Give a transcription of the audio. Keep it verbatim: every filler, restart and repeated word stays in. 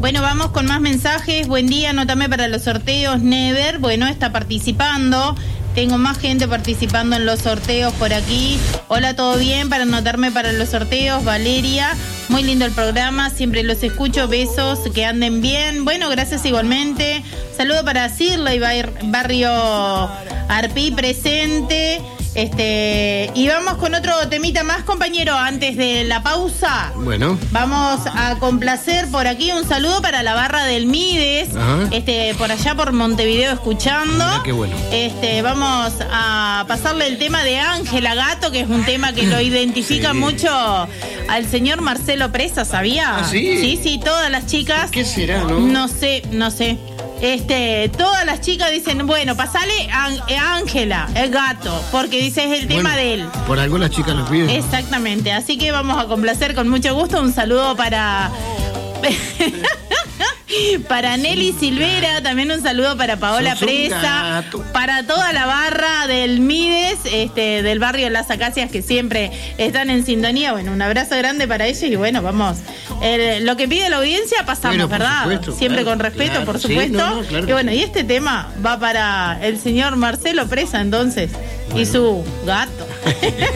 Bueno, vamos con más mensajes. Buen día, anótame para los sorteos. Never, bueno, está participando. Tengo más gente participando en los sorteos por aquí. Hola, ¿todo bien? Para anotarme para los sorteos, Valeria. Muy lindo el programa, siempre los escucho. Besos, que anden bien. Bueno, gracias igualmente. Saludo para Cirley, Barrio Arpí presente. Este, y vamos con otro temita más, compañero, antes de la pausa. Bueno. Vamos a complacer por aquí un saludo para la barra del Mides, Ajá. este, por allá por Montevideo escuchando. Mira, qué bueno. Este, vamos a pasarle el tema de Ángela Gato, que es un tema que lo identifica sí. mucho al señor Marcelo Presa, ¿sabía? ¿Ah, sí? Sí, sí, todas las chicas. ¿Qué será, no? No sé, no sé. Este, todas las chicas dicen, bueno, pasale a Ángela, el gato, porque dice es el tema bueno, de él. Por algo las chicas lo piden. Exactamente, así que vamos a complacer con mucho gusto. Un saludo para para Nelly Silvera, también un saludo para Paola Presa, para toda la barra del Mides, este, del barrio Las Acacias, que siempre están en sintonía. Bueno, un abrazo grande para ellos y bueno, vamos. El, lo que pide la audiencia pasamos, bueno, ¿verdad? Supuesto, siempre claro, con respeto, claro, por supuesto. Sí, no, no, claro y bueno, y este tema va para el señor Marcelo Presa, entonces, bueno. Y su gato.